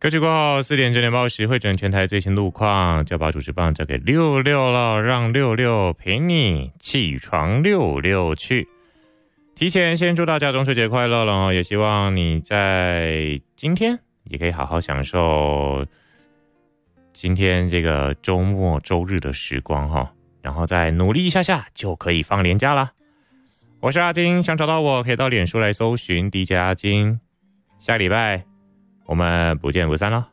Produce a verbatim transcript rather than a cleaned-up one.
歌曲过后四点整点报时，会诊全台最新路况，就把主持棒交给六六了，让六六陪你起床六六去。提前先祝大家中秋节快乐了，也希望你在今天也可以好好享受今天这个周末周日的时光哈，然后再努力一下下就可以放连假啦。我是阿金，想找到我可以到脸书来搜寻 D J 阿金，下个礼拜我们不见不散了。